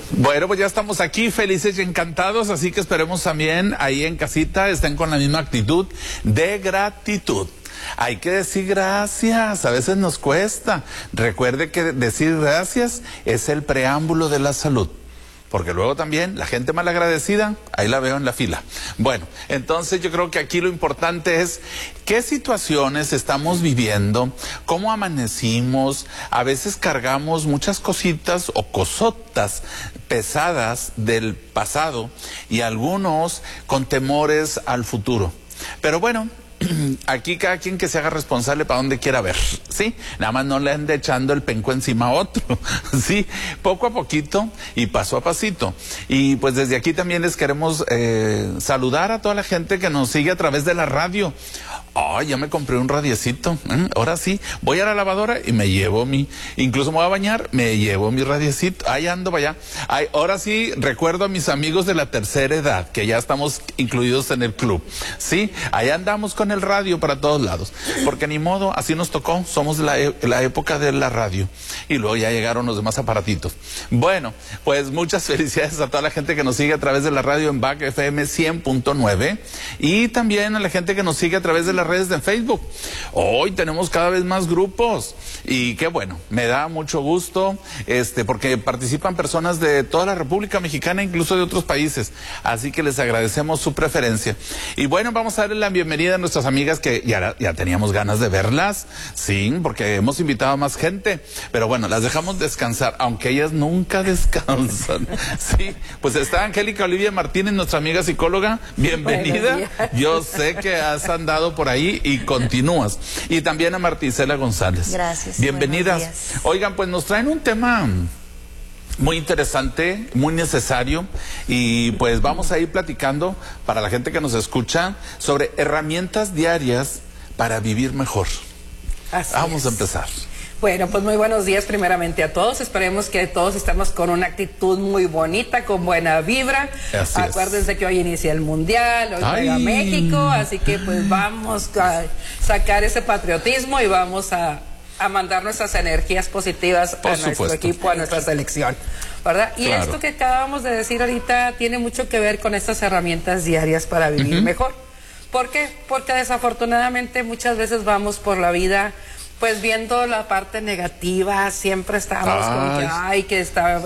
Bueno, pues ya estamos aquí felices y encantados, así que esperemos también ahí en casita estén con la misma actitud de gratitud. Hay que decir gracias, a veces nos cuesta. Recuerde que decir gracias es el preámbulo de la salud. Porque luego también la gente malagradecida, ahí la veo en la fila. Bueno, entonces yo creo que aquí lo importante es qué situaciones estamos viviendo, cómo amanecimos. A veces cargamos muchas cositas o cosotas pesadas del pasado y algunos con temores al futuro. Pero bueno, aquí cada quien que se haga responsable para donde quiera ver, ¿sí? Nada más no le ande echando el penco encima a otro, ¿sí? Poco a poquito y paso a pasito. Y pues desde aquí también les queremos saludar a toda la gente que nos sigue a través de la radio. Ay, ya me compré un radiecito, ahora sí, voy a la lavadora y me llevo incluso me voy a bañar, me llevo mi radiecito, ahí ando para allá. Ay, ahora sí, recuerdo a mis amigos de la tercera edad, que ya estamos incluidos en el club, ¿sí? Ahí andamos con el radio para todos lados, porque ni modo, así nos tocó, somos la época de la radio, y luego ya llegaron los demás aparatitos. Bueno, pues muchas felicidades a toda la gente que nos sigue a través de la radio en BAC FM 100.9, y también a la gente que nos sigue a través de las redes de Facebook. Hoy tenemos cada vez más grupos y qué bueno, me da mucho gusto porque participan personas de toda la República Mexicana, incluso de otros países, así que les agradecemos su preferencia. Y bueno, vamos a darle la bienvenida a nuestras amigas que ya teníamos ganas de verlas, sí, porque hemos invitado a más gente, pero bueno, las dejamos descansar, aunque ellas nunca descansan, sí. Pues está Angélica Olivia Martínez, nuestra amiga psicóloga, bienvenida. Yo sé que has andado por ahí y continúas. Y también a Marticela González. Gracias. Bienvenidas. Oigan, pues nos traen un tema muy interesante, muy necesario, y pues vamos a ir platicando para la gente que nos escucha sobre herramientas diarias para vivir mejor. Vamos a empezar. Bueno, pues muy buenos días primeramente a todos. Esperemos que todos estemos con una actitud muy bonita, con buena vibra. Acuérdense que hoy inicia el Mundial, hoy juega México, así que pues vamos a sacar ese patriotismo y vamos a mandar nuestras energías positivas a nuestro equipo, a nuestra selección, ¿verdad? Y esto que acabamos de decir ahorita tiene mucho que ver con estas herramientas diarias para vivir mejor. ¿Por qué? Porque desafortunadamente muchas veces vamos por la vida pues viendo la parte negativa, siempre estamos con que, ay, que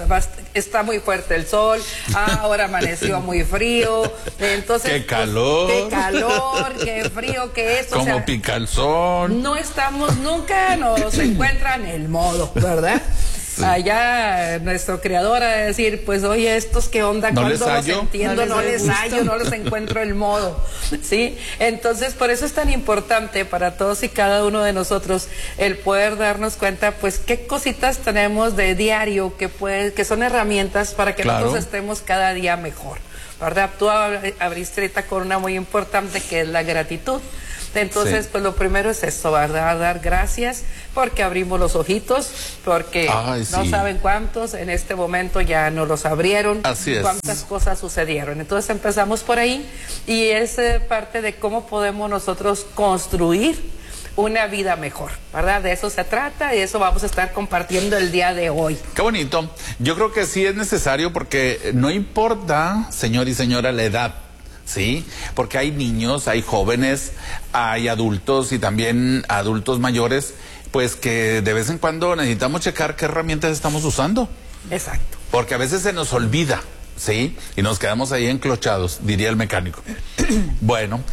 está muy fuerte el sol, ahora amaneció muy frío, entonces... ¡Qué calor! ¡Qué calor! ¡Qué frío! ¡Qué esto! Como pica el sol. No estamos, nunca nos encuentran el modo, ¿verdad? Sí. Allá nuestro creador a decir, pues oye, estos qué onda, no cuando los entiendo, no les hallo, no les encuentro el modo, ¿sí? Entonces, por eso es tan importante para todos y cada uno de nosotros el poder darnos cuenta, pues, qué cositas tenemos de diario que son herramientas para que nosotros estemos cada día mejor, ¿verdad? Tú abriste ahorita con una muy importante que es la gratitud. Entonces, pues lo primero es eso, ¿verdad? Dar gracias porque abrimos los ojitos, porque no saben cuántos en este momento ya no los abrieron, cuántas cosas sucedieron. Entonces empezamos por ahí y es parte de cómo podemos nosotros construir una vida mejor, ¿verdad? De eso se trata y eso vamos a estar compartiendo el día de hoy. Qué bonito. Yo creo que sí es necesario porque no importa, señor y señora, la edad. Sí, porque hay niños, hay jóvenes, hay adultos y también adultos mayores, pues que de vez en cuando necesitamos checar qué herramientas estamos usando. Exacto. Porque a veces se nos olvida, ¿sí? Y nos quedamos ahí enclochados, diría el mecánico. Bueno,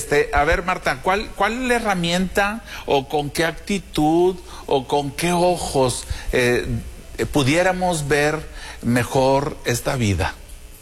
a ver, Marta, ¿cuál es la herramienta o con qué actitud o con qué ojos pudiéramos ver mejor esta vida?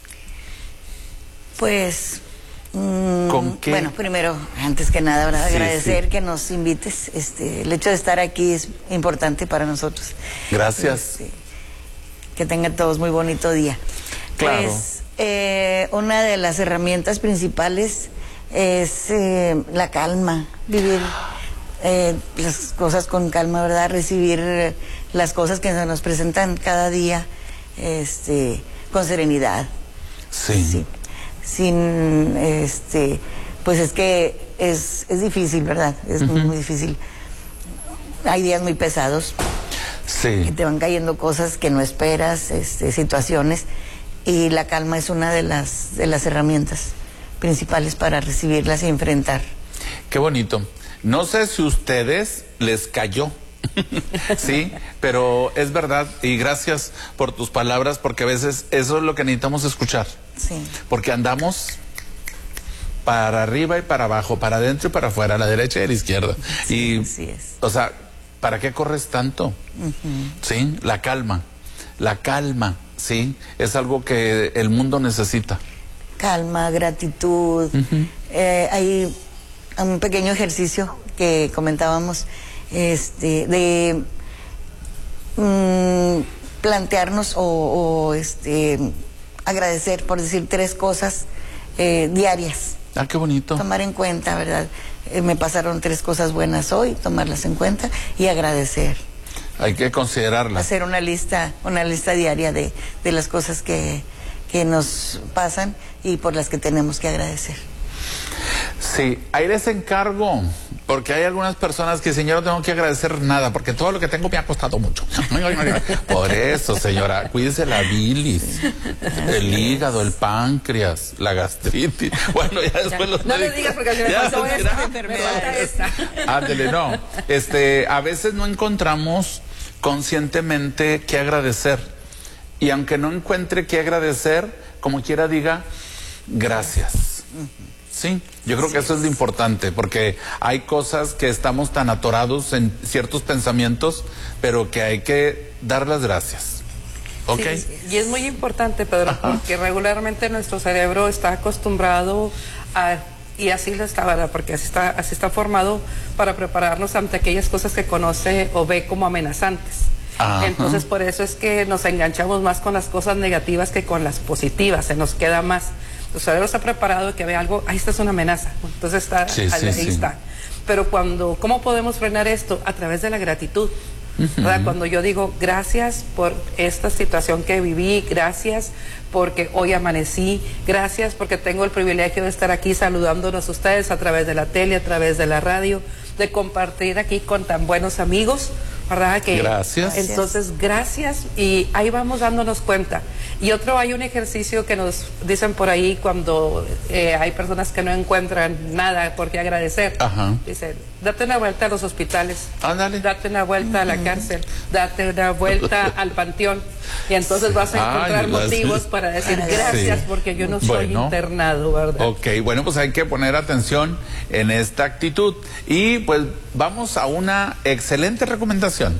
Pues, bueno, primero, antes que nada, ¿verdad? Agradecer que nos invites. El hecho de estar aquí es importante para nosotros. Gracias. Que tengan todos muy bonito día. Claro. Pues, una de las herramientas principales es la calma, vivir las cosas con calma, ¿verdad? Recibir las cosas que se nos presentan cada día con serenidad. Sí. Sin pues es que es difícil, ¿verdad? Es muy difícil. Hay días muy pesados. Sí. Que te van cayendo cosas que no esperas, situaciones, y la calma es una de las herramientas principales para recibirlas y enfrentar. Qué bonito. No sé si a ustedes les cayó. Sí, pero es verdad, y gracias por tus palabras, porque a veces eso es lo que necesitamos escuchar. Sí. Porque andamos para arriba y para abajo, para adentro y para afuera, a la derecha y a la izquierda. Sí, y, así es. o sea, ¿para qué corres tanto? Sí, la calma, sí, es algo que el mundo necesita. Calma, gratitud. Hay un pequeño ejercicio que comentábamos, de plantearnos o agradecer, por decir 3 cosas diarias. Ah, qué bonito. Tomar en cuenta, ¿verdad? Me pasaron 3 cosas buenas hoy, tomarlas en cuenta y agradecer. Hay que considerarlas. Hacer una lista diaria de las cosas que nos pasan y por las que tenemos que agradecer. Sí, ahí les encargo, porque hay algunas personas que dicen, yo no tengo que agradecer nada, porque todo lo que tengo me ha costado mucho. Por eso, señora, cuídese la bilis, el hígado, el páncreas, la gastritis. Bueno, ya después los no médicos... le digas porque se me pasó esta enfermedad. Ándele, no. A veces no encontramos conscientemente qué agradecer. Y aunque no encuentre qué agradecer, como quiera diga, gracias. Sí, yo creo que eso es lo importante, porque hay cosas que estamos tan atorados en ciertos pensamientos, pero que hay que dar las gracias. ¿Ok? Sí, y es muy importante, Pedro, porque regularmente nuestro cerebro está acostumbrado a, y así lo está, ¿verdad? Porque así está formado para prepararnos ante aquellas cosas que conoce o ve como amenazantes. Entonces, por eso es que nos enganchamos más con las cosas negativas que con las positivas, se nos queda más. Tu cerebro está preparado que vea algo, ahí está, es una amenaza, entonces ahí está. Pero ¿cómo podemos frenar esto? A través de la gratitud. ¿Verdad? Cuando yo digo gracias por esta situación que viví, gracias porque hoy amanecí, gracias porque tengo el privilegio de estar aquí saludándonos a ustedes a través de la tele, a través de la radio, de compartir aquí con tan buenos amigos, ¿verdad? Gracias. Entonces, gracias, y ahí vamos dándonos cuenta. Y hay un ejercicio que nos dicen por ahí cuando hay personas que no encuentran nada por qué agradecer. Dicen, date una vuelta a los hospitales. Ándale. Date una vuelta a la cárcel, date una vuelta al panteón, y entonces vas a encontrar motivos para decir gracias porque yo no soy internado, ¿verdad? Ok, bueno, pues hay que poner atención en esta actitud y pues vamos a una excelente recomendación.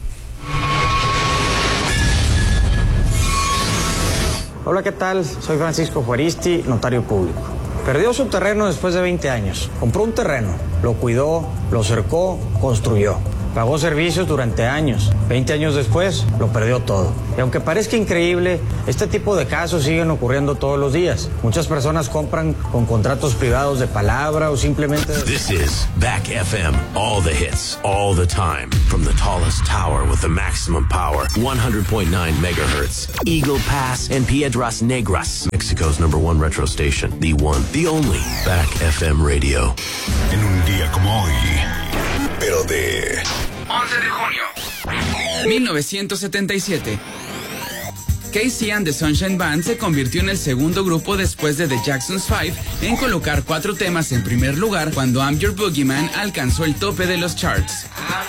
Hola, ¿qué tal? Soy Francisco Juaristi, notario público. Perdió su terreno después de 20 años. Compró un terreno, lo cuidó, lo cercó, construyó. Pagó servicios durante años. 20 años después, lo perdió todo. Y aunque parezca increíble, este tipo de casos siguen ocurriendo todos los días. Muchas personas compran con contratos privados de palabra o simplemente... This is Back FM. All the hits, all the time. From the tallest tower with the maximum power. 100.9 megahertz. Eagle Pass and Piedras Negras. Mexico's #1 retro station. The one, the only. Back FM Radio. En un día como hoy, pero de 11 de junio 1977. KC and the Sunshine Band se convirtió en el segundo grupo después de The Jackson's 5 en colocar 4 temas en primer lugar cuando I'm Your Boogeyman alcanzó el tope de los charts.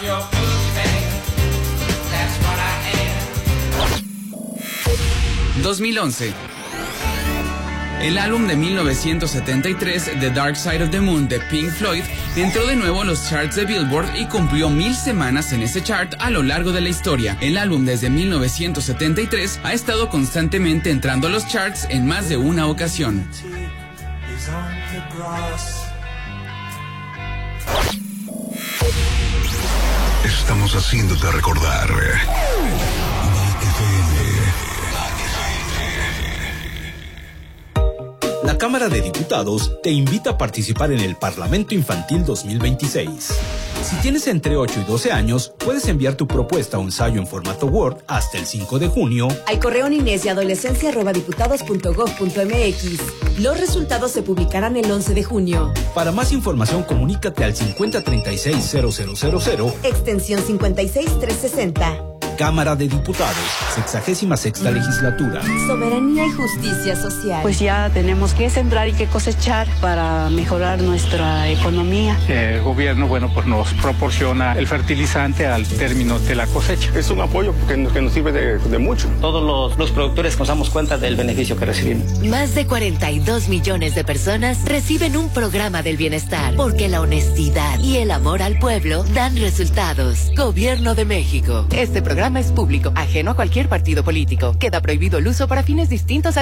2011. El álbum de 1973, The Dark Side of the Moon, de Pink Floyd, entró de nuevo a los charts de Billboard y cumplió 1000 semanas en ese chart a lo largo de la historia. El álbum desde 1973 ha estado constantemente entrando a los charts en más de una ocasión. Estamos haciéndote recordar. La Cámara de Diputados te invita a participar en el Parlamento Infantil 2026. Si tienes entre 8 y 12 años, puedes enviar tu propuesta o ensayo en formato Word hasta el 5 de junio al correo ninesyadolescencia@diputados.gov.mx. Los resultados se publicarán el 11 de junio. Para más información, comunícate al 5036-0000, extensión 56360. Cámara de Diputados, 66ª legislatura. Soberanía y justicia social. Pues ya tenemos que sembrar y que cosechar para mejorar nuestra economía. El gobierno, pues nos proporciona el fertilizante al término de la cosecha. Es un apoyo que nos sirve de mucho. Todos los productores nos damos cuenta del beneficio que recibimos. Más de 42 millones de personas reciben un programa del bienestar, porque la honestidad y el amor al pueblo dan resultados. Gobierno de México. Este programa es público, ajeno a cualquier partido político. Queda prohibido el uso para fines distintos al